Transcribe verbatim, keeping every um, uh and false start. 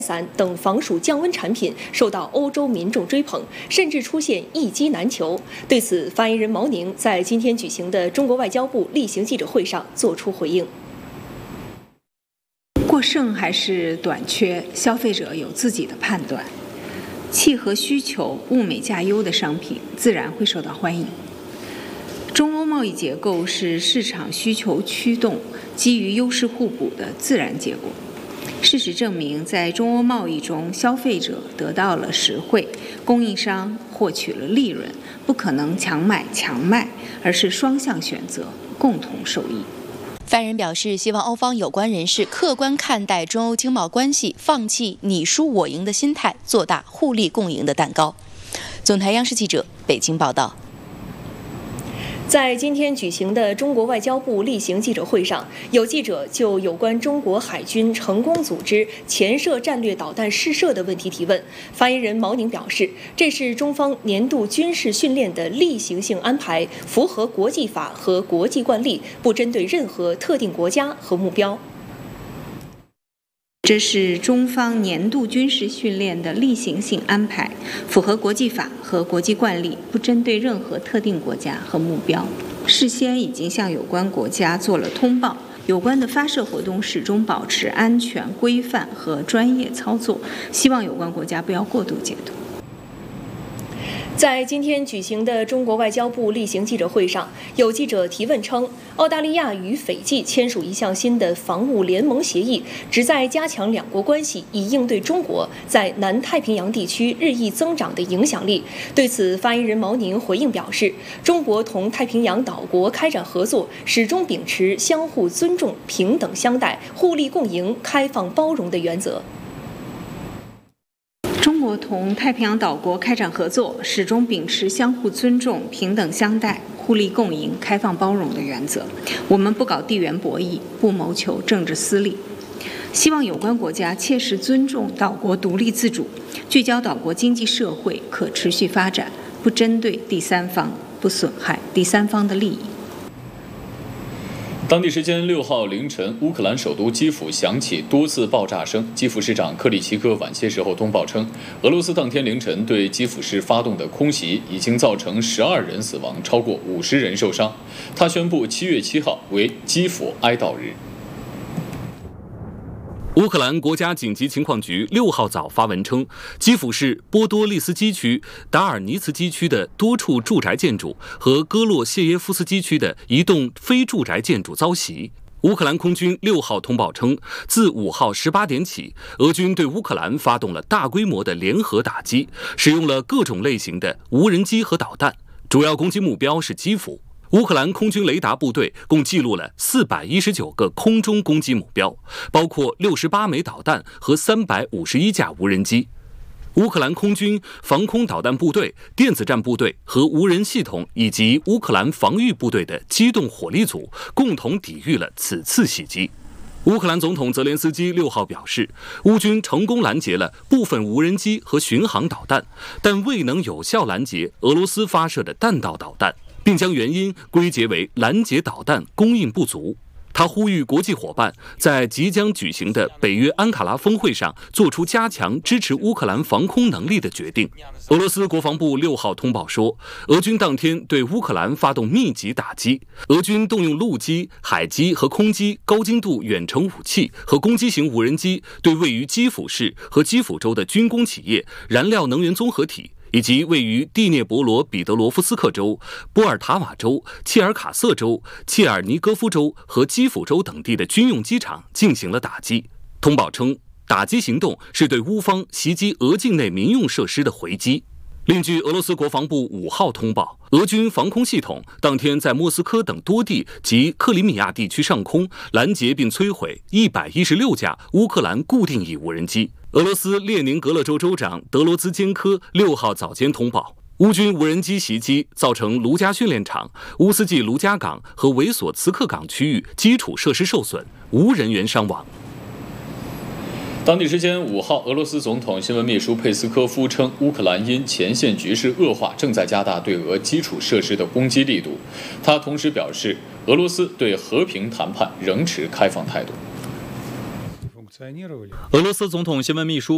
伞等防暑降温产品受到欧洲民众追捧，甚至出现一机难求。对此，发言人毛宁在今天举行的中国外交部例行记者会上作出回应。 过剩还是短缺，消费者有自己的判断。契合需求、物美价优的商品自然会受到欢迎。中欧贸易结构是市场需求驱动、基于优势互补的自然结果。事实证明，在中欧贸易中，消费者得到了实惠，供应商获取了利润，不可能强买强卖，而是双向选择，共同受益。 发言人表示，希望欧方有关人士客观看待中欧经贸关系，放弃你输我赢的心态，做大互利共赢的蛋糕。总台央视记者北京报道。 在今天举行的中国外交部例行记者会上，有记者就有关中国海军成功组织潜射战略导弹试射的问题提问。发言人毛宁表示，这是中方年度军事训练的例行性安排，符合国际法和国际惯例，不针对任何特定国家和目标。 这是中方年度军事训练的例行性安排，符合国际法和国际惯例，不针对任何特定国家和目标。事先已经向有关国家做了通报，有关的发射活动始终保持安全、规范和专业操作，希望有关国家不要过度解读。 在今天举行的中国外交部例行记者会上，有记者提问称，澳大利亚与斐济签署一项新的防务联盟协议，旨在加强两国关系，以应对中国在南太平洋地区日益增长的影响力。对此，发言人毛宁回应表示，中国同太平洋岛国开展合作，始终秉持相互尊重、平等相待、互利共赢、开放包容的原则。 中国同太平洋岛国开展合作，始终秉持相互尊重、平等相待、互利共赢、开放包容的原则。我们不搞地缘博弈，不谋求政治私利。希望有关国家切实尊重岛国独立自主，聚焦岛国经济社会可持续发展，不针对第三方，不损害第三方的利益。 当地时间六号凌晨，乌克兰首都基辅响起多次爆炸声。基辅市长克里奇科晚些时候通报称，俄罗斯当天凌晨对基辅市发动的空袭已经造成十二人死亡，超过五十人受伤。他宣布七月七号为基辅哀悼日。 乌克兰国家紧急情况局六号早发文称，基辅市波多利斯基区、达尔尼茨基区的多处住宅建筑和戈洛谢耶夫斯基区的一栋非住宅建筑遭袭。乌克兰空军六号通报称，自五号十八点起，俄军对乌克兰发动了大规模的联合打击，使用了各种类型的无人机和导弹，主要攻击目标是基辅。乌克兰空军雷达部队共记录了四百一十九个空中攻击目标，包括六十八枚导弹和三百五十一架无人机。乌克兰空军防空导弹部队、电子战部队和无人系统以及乌克兰防御部队的机动火力组共同抵御了此次袭击。乌克兰总统泽连斯基六号表示，乌军成功拦截了部分无人机和巡航导弹，但未能有效拦截俄罗斯发射的弹道导弹，并将原因归结为拦截导弹供应不足。他呼吁国际伙伴在即将举行的北约安卡拉峰会上做出加强支持乌克兰防空能力的决定。俄罗斯国防部六号通报说，俄军当天对乌克兰发动密集打击，俄军动用陆基、海基和空基高精度远程武器和攻击型无人机，对位于基辅市和基辅州的军工企业、燃料能源综合体以及位于第聂伯罗彼得罗夫斯克州、波尔塔瓦州、切尔卡瑟州、切尔尼戈夫州和基辅州等地的军用机场进行了打击。通报称，打击行动是对乌方袭击俄境内民用设施的回击。另据俄罗斯国防部五号通报，俄军防空系统当天在莫斯科等多地及克里米亚地区上空拦截并摧毁一百一十六架乌克兰固定翼无人机。俄罗斯列宁格勒州州长德罗兹坚科六号早间通报，乌军无人机袭击造成卢加训练场、乌斯季卢加港和维索茨克港区域基础设施受损，无人员伤亡。 当地时间五号，俄罗斯总统新闻秘书佩斯科夫称，乌克兰因前线局势恶化，正在加大对俄基础设施的攻击力度。他同时表示，俄罗斯对和平谈判仍持开放态度。 俄罗斯总统新闻秘书